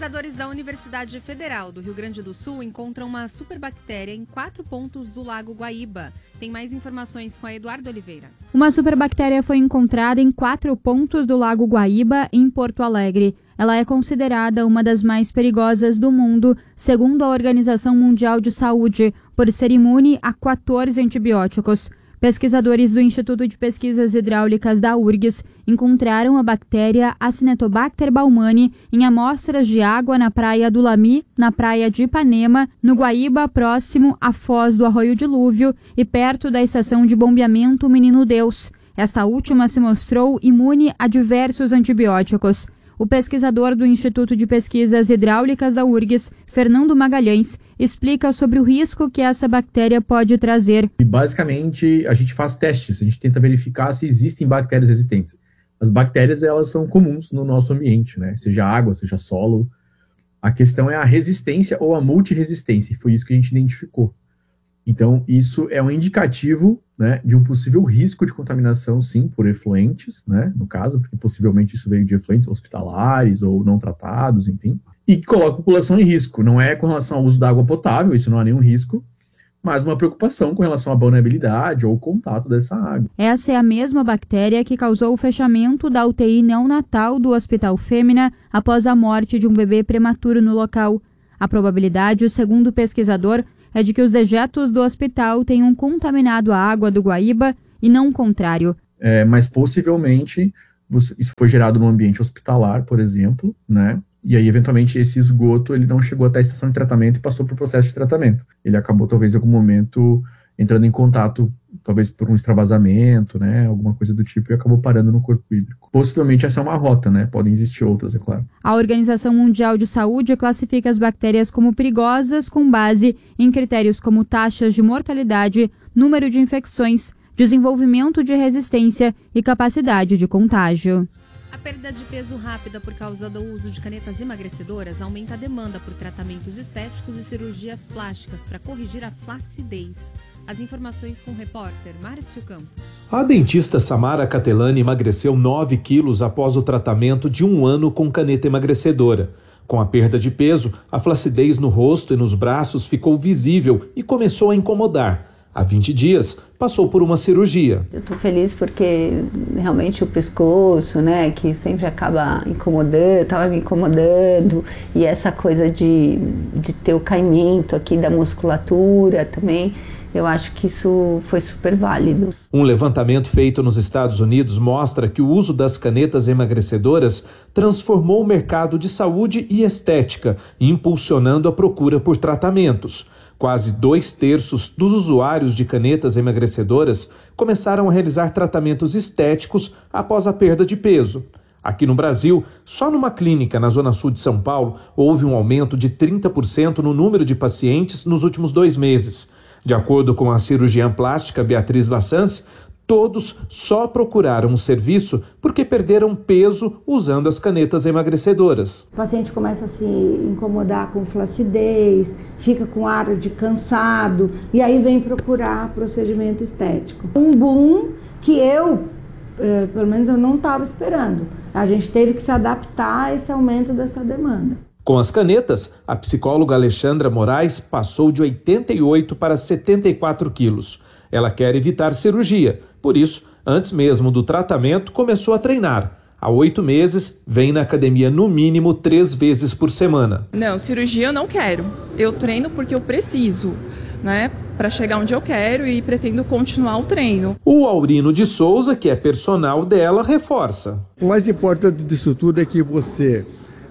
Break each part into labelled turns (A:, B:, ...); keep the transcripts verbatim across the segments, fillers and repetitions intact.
A: Pesquisadores da Universidade Federal do Rio Grande do Sul encontram uma superbactéria em quatro pontos do Lago Guaíba. Tem mais informações com a Eduardo Oliveira.
B: Uma superbactéria foi encontrada em quatro pontos do Lago Guaíba, em Porto Alegre. Ela é considerada uma das mais perigosas do mundo, segundo a Organização Mundial de Saúde, por ser imune a quatorze antibióticos. Pesquisadores do Instituto de Pesquisas Hidráulicas da U R G S encontraram a bactéria Acinetobacter baumani em amostras de água na praia do Lami, na praia de Ipanema, no Guaíba, próximo à foz do Arroio Dilúvio e perto da estação de bombeamento Menino Deus. Esta última se mostrou imune a diversos antibióticos. O pesquisador do Instituto de Pesquisas Hidráulicas da U R G S, Fernando Magalhães, explica sobre o risco que essa bactéria pode trazer.
C: E basicamente, a gente faz testes, a gente tenta verificar se existem bactérias resistentes. As bactérias, elas são comuns no nosso ambiente, né? Seja água, seja solo. A questão é a resistência ou a multiresistência, e foi isso que a gente identificou. Então, isso é um indicativo, né, de um possível risco de contaminação, sim, por efluentes, né, no caso, porque possivelmente isso veio de efluentes hospitalares ou não tratados, enfim, e que coloca a população em risco. Não é com relação ao uso da água potável, isso não há nenhum risco, mas uma preocupação com relação à vulnerabilidade ou contato dessa água.
B: Essa é a mesma bactéria que causou o fechamento da U T I neonatal do Hospital Fêmea após a morte de um bebê prematuro no local. A probabilidade, segundo o pesquisador, é de que os dejetos do hospital tenham contaminado a água do Guaíba e não o contrário.
C: É, mas possivelmente isso foi gerado no ambiente hospitalar, por exemplo, né? E aí, eventualmente, esse esgoto ele não chegou até a estação de tratamento e passou para o processo de tratamento. Ele acabou, talvez, em algum momento, entrando em contato, talvez por um extravasamento, né? Alguma coisa do tipo, e acabou parando no corpo hídrico. Possivelmente essa é uma rota, né? Podem existir outras, é claro.
B: A Organização Mundial de Saúde classifica as bactérias como perigosas com base em critérios como taxas de mortalidade, número de infecções, desenvolvimento de resistência e capacidade de contágio.
A: A perda de peso rápida por causa do uso de canetas emagrecedoras aumenta a demanda por tratamentos estéticos e cirurgias plásticas para corrigir a flacidez. As informações com o repórter Márcio Campos.
D: A dentista Samara Catelani emagreceu nove quilos após o tratamento de um ano com caneta emagrecedora. Com a perda de peso, a flacidez no rosto e nos braços ficou visível e começou a incomodar. Há vinte dias, passou por uma cirurgia.
E: Eu estou feliz porque realmente o pescoço, né, que sempre acaba incomodando, estava me incomodando, e essa coisa de, de ter o caimento aqui da musculatura também, eu acho que isso foi super válido.
D: Um levantamento feito nos Estados Unidos mostra que o uso das canetas emagrecedoras transformou o mercado de saúde e estética, impulsionando a procura por tratamentos. Quase dois terços dos usuários de canetas emagrecedoras começaram a realizar tratamentos estéticos após a perda de peso. Aqui no Brasil, só numa clínica na Zona Sul de São Paulo, houve um aumento de trinta por cento no número de pacientes nos últimos dois meses. De acordo com a cirurgiã plástica Beatriz Lassans, todos só procuraram o serviço porque perderam peso usando as canetas emagrecedoras.
F: O paciente começa a se incomodar com flacidez, fica com ar de cansado e aí vem procurar procedimento estético. Um boom que eu, eh, pelo menos eu não estava esperando. A gente teve que se adaptar a esse aumento dessa demanda.
D: Com as canetas, a psicóloga Alexandra Moraes passou de oitenta e oito para setenta e quatro quilos. Ela quer evitar cirurgia, por isso, antes mesmo do tratamento, começou a treinar. Há oito meses, vem na academia no mínimo três vezes por semana.
G: Não, cirurgia eu não quero. Eu treino porque eu preciso, né? Para chegar onde eu quero e pretendo continuar o treino.
D: O Aurino de Souza, que é personal dela, reforça.
H: O mais importante disso tudo é que você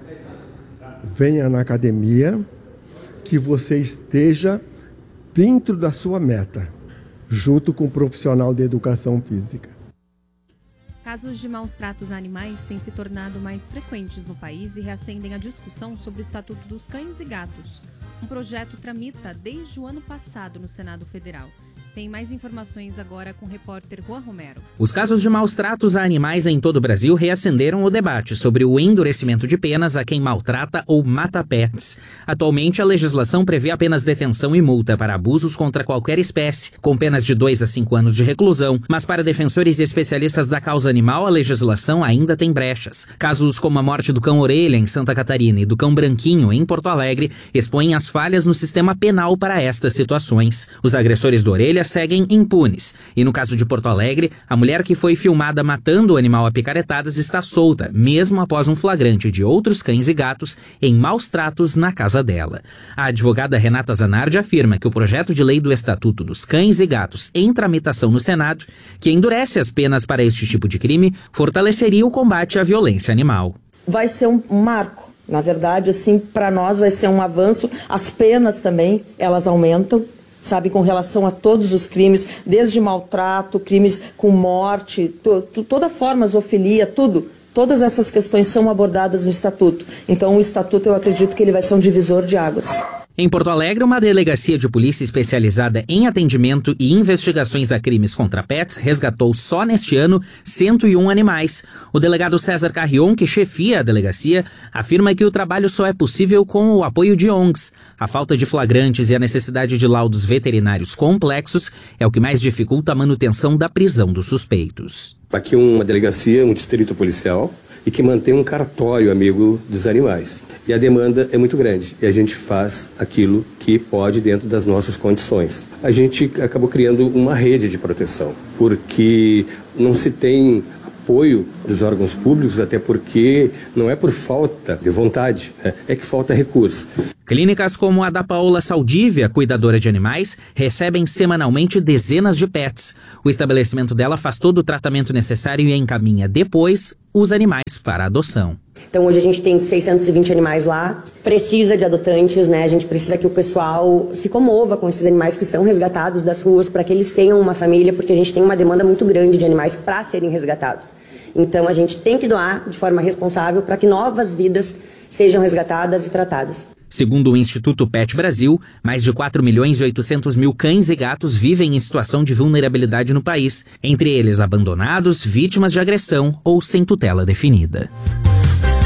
H: venha na academia, que você esteja dentro da sua meta, junto com um profissional de educação física.
A: Casos de maus tratos a animais têm se tornado mais frequentes no país e reacendem a discussão sobre o Estatuto dos Cães e Gatos. Um projeto tramita desde o ano passado no Senado Federal. Tem mais informações agora com o repórter Juan Romero.
I: Os casos de maus tratos a animais em todo o Brasil reacenderam o debate sobre o endurecimento de penas a quem maltrata ou mata pets. Atualmente, a legislação prevê apenas detenção e multa para abusos contra qualquer espécie, com penas de dois a cinco anos de reclusão, mas para defensores e especialistas da causa animal, a legislação ainda tem brechas. Casos como a morte do cão Orelha, em Santa Catarina, e do cão Branquinho, em Porto Alegre, expõem as falhas no sistema penal para estas situações. Os agressores do Orelha seguem impunes. E no caso de Porto Alegre, a mulher que foi filmada matando o animal a picaretadas está solta, mesmo após um flagrante de outros cães e gatos em maus tratos na casa dela. A advogada Renata Zanardi afirma que o projeto de lei do Estatuto dos Cães e Gatos em tramitação no Senado, que endurece as penas para este tipo de crime, fortaleceria o combate à violência animal.
J: Vai ser um marco. Na verdade, assim, para nós vai ser um avanço. As penas também, elas aumentam. Sabe, com relação a todos os crimes, desde maltrato, crimes com morte, to, to, toda forma, zoofilia, tudo. Todas essas questões são abordadas no Estatuto. Então, o Estatuto, eu acredito que ele vai ser um divisor de águas.
I: Em Porto Alegre, uma delegacia de polícia especializada em atendimento e investigações a crimes contra pets resgatou só neste ano cento e um animais. O delegado César Carrion, que chefia a delegacia, afirma que o trabalho só é possível com o apoio de O N Gs. A falta de flagrantes e a necessidade de laudos veterinários complexos é o que mais dificulta a manutenção da prisão dos suspeitos.
K: Aqui uma delegacia, um distrito policial, e que mantém um cartório amigo dos animais. E a demanda é muito grande e a gente faz aquilo que pode dentro das nossas condições. A gente acabou criando uma rede de proteção, porque não se tem apoio dos órgãos públicos, até porque não é por falta de vontade, é, é que falta recurso.
I: Clínicas como a da Paola Saldívia, cuidadora de animais, recebem semanalmente dezenas de pets. O estabelecimento dela faz todo o tratamento necessário e encaminha depois os animais para adoção.
L: Então hoje a gente tem seiscentos e vinte animais lá, precisa de adotantes, né? A gente precisa que o pessoal se comova com esses animais que são resgatados das ruas para que eles tenham uma família, porque a gente tem uma demanda muito grande de animais para serem resgatados. Então a gente tem que doar de forma responsável para que novas vidas sejam resgatadas e tratadas.
I: Segundo o Instituto Pet Brasil, mais de quatro milhões e oitocentos mil cães e gatos vivem em situação de vulnerabilidade no país, entre eles abandonados, vítimas de agressão ou sem tutela definida.